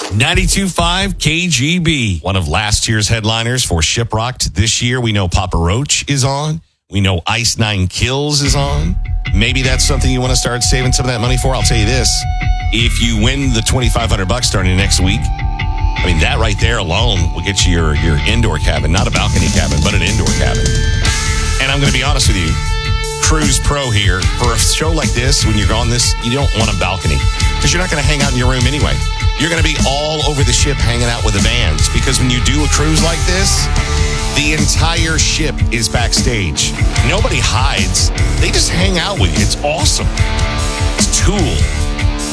92.5 KGB. One of last year's headliners for Shiprocked. This year, we know Papa Roach is on. We know Ice Nine Kills is on. Maybe that's something you want to start saving some of that money for. I'll tell you this. If you win the $2,500 starting next week, I mean, that right there alone will get you your indoor cabin. Not a balcony cabin, but an indoor cabin. And I'm going to be honest with you. Cruise Pro here. For a show like this, when you're on this, you don't want a balcony because you're not going to hang out in your room anyway. You're going to be all over the ship hanging out with the bands because when you do a cruise like this, the entire ship is backstage. Nobody hides. They just hang out with you. It's awesome. It's Tool.